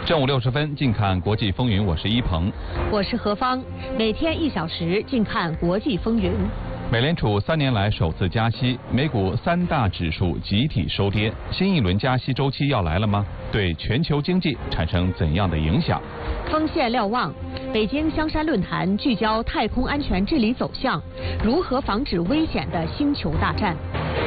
正午60分，近看国际风云，我是一鹏， 我是何芳。每天1小时，近看国际风云。 美联储3年来首次加息，美股3大指数集体收跌。新一轮加息周期要来了吗？对全球经济产生怎样的影响？ 锋线瞭望，北京香山论坛聚焦太空安全治理走向，如何防止危险的星球大战。